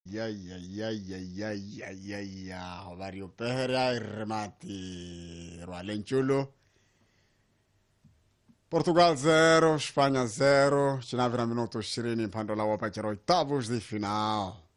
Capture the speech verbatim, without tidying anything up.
Ya ya ya ya ya ya ya ya vario pehera remati Roalenchulo. Portugal zero, Espanha zero. Tinavira minutos ishirini mpando la wapachero oitavos de final.